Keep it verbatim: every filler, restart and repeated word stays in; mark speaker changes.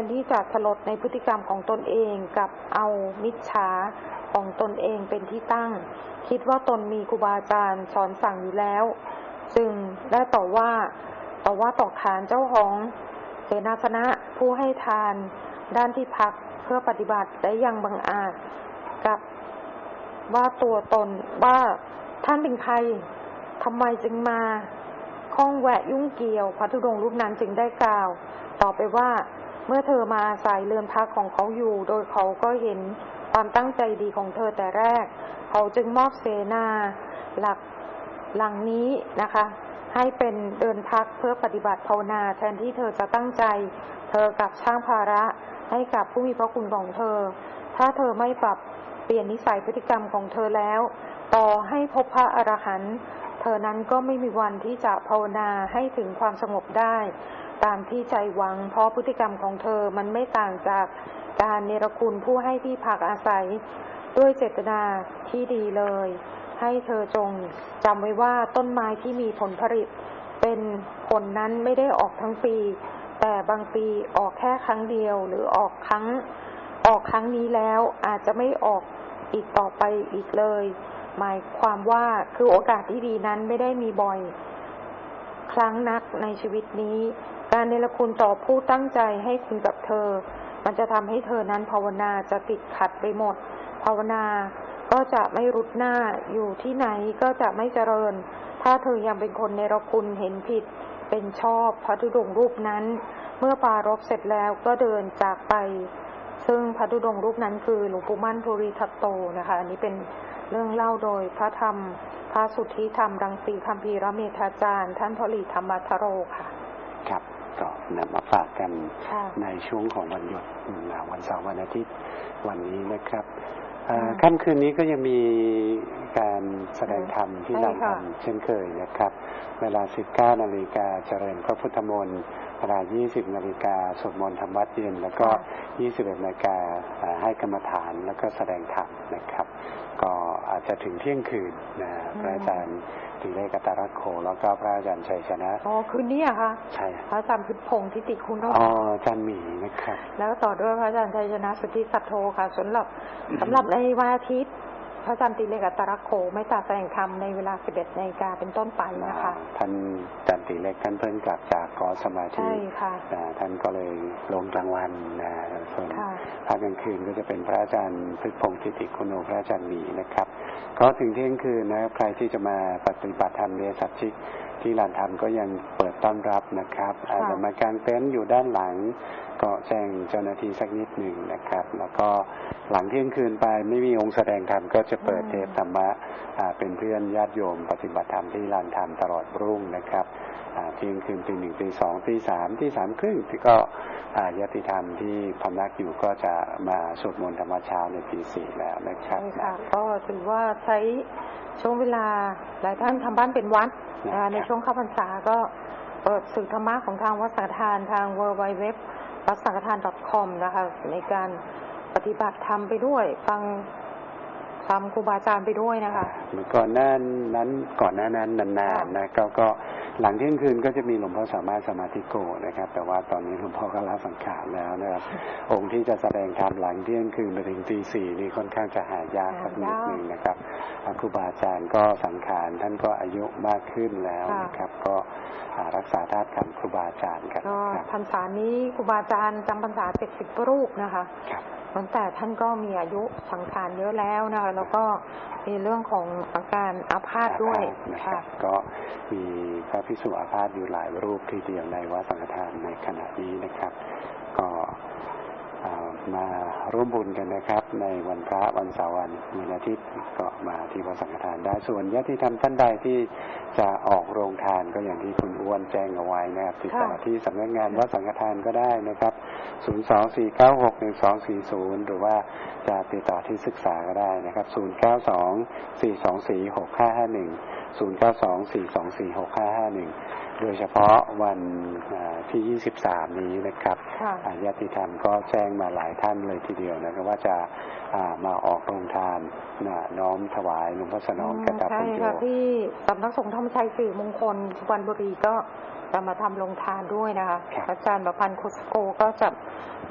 Speaker 1: ที่จะสลดในพฤติกรรมของตนเองกับเอามิจฉาของตนเองเป็นที่ตั้งคิดว่าตนมีครูบาอาจารย์สอนสั่งอยู่แล้วจึงได้ต่อว่าต่อว่าต่อขานเจ้าของเสนาสนะผู้ให้ทานด้านที่พักเพื่อปฏิบัติได้อย่างบังอาจกับว่าตัวตนว่าท่านเป็นใครทำไมจึงมาข้องแวะยุ่งเกี่ยวพระธุดงค์รูปนั้นจึงได้กล่าวต่อไปว่าเมื่อเธอมาอาศัยเรือนพักของเขาอยู่โดยเขาก็เห็นความตั้งใจดีของเธอแต่แรกเขาจึงมอบเสนาหลักหลังนี้นะคะให้เป็นเรือนพักเพื่อปฏิบัติภาวนาแทนที่เธอจะตั้งใจเธอกับช่างภาระให้กับผู้มีพระคุณของเธอถ้าเธอไม่ปรับเปลี่ยนนิสัยพฤติกรรมของเธอแล้วต่อให้พบพระอรหันต์เธอนั้นก็ไม่มีวันที่จะภาวนาให้ถึงความสงบได้ตามที่ใจหวังเพราะพฤติกรรมของเธอมันไม่ต่างจากการเนรคุณผู้ให้ที่พักอาศัยด้วยเจตนาที่ดีเลยให้เธอจงจำไว้ว่าต้นไม้ที่มีผลผลิตเป็นผลนั้นไม่ได้ออกทั้งปีแต่บางปีออกแค่ครั้งเดียวหรือออกครั้งออกครั้งนี้แล้วอาจจะไม่ออกอีกต่อไปอีกเลยหมายความว่าคือโอกาสที่ดีนั้นไม่ได้มีบ่อยครั้งนักในชีวิตนี้การเนรคุณต่อผู้ตั้งใจให้คุณกับเธอมันจะทำให้เธอนั้นภาวนาจะติดขัดไปหมดภาวนาก็จะไม่รุดหน้าอยู่ที่ไหนก็จะไม่เจริญถ้าเธอยังเป็นคนเนรคุณเห็นผิดเป็นชอบพระธุดงค์รูปนั้นเมื่อปรารภเสร็จแล้วก็เดินจากไปซึ่งพระธุดงค์รูปนั้นคือหลวงปู่มั่นภูริทัตโตนะคะอันนี้เป็นเรื่องเล่าโดยพระธรรมพระสุทธิธรรมรังสีคัมภีรเมธาจารย์ท่านพลีธรรมัทโรค่ะ
Speaker 2: ครับก็นำมาฝากกันในช่วงของวันหยุดวันเสาร์วันอาทิตย์วันนี้นะครับค่ำคืนนี้ก็ยังมีการแสดงธรรมที่ลานธรรมเช่นเคยนะครับเวลา สิบเก้านาฬิกา เจริญพระพุทธมนต์เวลา ยี่สิบนาฬิกา สวดมนต์ธรรมวัดเย็นแล้วก็ ยี่สิบเอ็ดนาฬิกา ให้กรรมฐานแล้วก็แสดงธรรมนะครับก็อาจจะถึงเที่ยงคืนนะพระอาจารย์ติเลกตรักโขแล้วก็พระอาจารย์ชัยชนะ
Speaker 1: อ๋อคืนนี้อะคะ
Speaker 2: ใช่
Speaker 1: พระอาจารย์พุทธพงศ์ทิติคุณ
Speaker 2: อ๋ออาจารย์หมีนะครับ
Speaker 1: แล้วต่อด้วยพระอาจารย์ชัยชนะสุทธิสัทโธค่ะสำหรับสำหรับในวันอาทิตย์พระอาจารย์ติเลกตรักโขไม่ตาแสดงธรรมในเวลา สิบเอ็ดนาฬิกาเป็นต้นไปนะคะ
Speaker 2: ท่านอาจารย์ติเลกท่านเพิ่งกลับจากกอสมาธิ
Speaker 1: ใช่ค่ะ
Speaker 2: ท่านก็เลยลงกลางวันนะส่วนภาคกลางคืนก็จะเป็นพระอาจารย์พุทธพงศ์ทิติคุณโอพระอาจารย์หมีนะครับก็ถึงเที่ยงคืนนะใครที่จะมาปฏิบัติธรรมเนสัชชิกที่ลานธรรมก็ยังเปิดต้อนรับนะครับอาจจะมากางเต็นท์อยู่ด้านหลังก็แจ้งเจ้าหน้าที่สักนิดหนึ่งนะครับแล้วก็หลังเที่ยงคืนไปไม่มีองค์แสดงธรรมก็จะเปิดเทศธรรมะเป็นเพื่อนญาติโยมปฏิบัติธรรมที่ลานธรรมตลอดรุ่งนะครับเที่ยงคืนตีหนึ่งตีสองตีสามตีสามครึ่งที่ก็ญาติธรรมที่พำนักอยู่ก็จะมาสวดมนต์ธรรมเช้าในตีสี่แล้วนะครับ
Speaker 1: ก็ถือว่าใช้ช่วงเวลาหลายท่านทำบ้านเป็นวัดในช่วงเข้าพรรษาก็เปิดสื่อธรรมะของทางวัดสังฆทานทาง ดับเบิลยู ดับเบิลยู ดับเบิลยู ดับเบิลยู ดอท วัดสังฆทาน ดอท คอม นะคะในการปฏิบัติธรรมไปด้วยฟังธรรมครูบาอาจารย์ไปด้วยนะคะ
Speaker 2: ก่อนหน้านั้นก่อนหน้านั้นนานๆนะก็ก็หลังเที่ยงคืนก็จะมีหลวงพ่อสามารถสมาธิโกนะครับแต่ว่าตอนนี้หลวงพ่อก็ละสังขารแล้วนะครับองค์ที่จะแสดงธรรมหลังเที่ยงคืนไปถึงตีสี่นี่ค่อนข้างจะหายากสักนิดนึงนะครับครูบาอาจารย์ก็สังขารท่านก็อายุมากขึ้นแล้วนะครับก็รักษาธาตุขันธ์ครูบาอาจารย์กัน
Speaker 1: ก็พรรษานี้ครูบาอาจารย์จำพรรษาเจ็ดสิบรูปนะคะตั้งแต่ท่านก็มีอายุสังขารเยอะแล้วนะคะแล้วก็มีเรื่องของอาการอาพาธด้วย
Speaker 2: ค่ะก็มีพระภิกษุอาพาธอยู่หลายรูปทีเดียวในวัดสังฆทานในขณะนี้นะครับก็มาร่วมบุญกันนะครับในวันพระวันเสาร์วันอาทิตย์ก็มาที่วัดสังฆทานได้ส่วนญาติธรรมท่านใดที่จะออกโรงทานก็อย่างที่คุณอ้วนแจ้งเอาไว้นะครับติดต่อที่สำนักงานวัดสังฆทานก็ได้นะครับศูนย์ สอง สี่ เก้า หก หนึ่ง สอง สี่ ศูนย์หรือว่าจะติดต่อที่ศึกษาก็ได้นะครับศูนย์ เก้า สอง สี่ สอง สี่ หก ห้า ห้า หนึ่ง ศูนย์ เก้า สอง สี่ สอง สี่ หก ห้า ห้า หนึ่งโดยเฉพาะวันที่ยี่สิบสามนี้นะครับญาติธรรมก็แจ้งมาหลายท่านเลยทีเดียวนะครับว่าจะมาออกโรงทานน้อมถวายหลวงพ่อสนองกตัญญู
Speaker 1: ใช่ค่ะที่สำนักสงฆ์ธรรมชัยสิริมงคลสุพรรณบุรีก็จะมาทำโรงทานด้วยนะคะอาจารย์ประพันธ์โคสโกก็จะ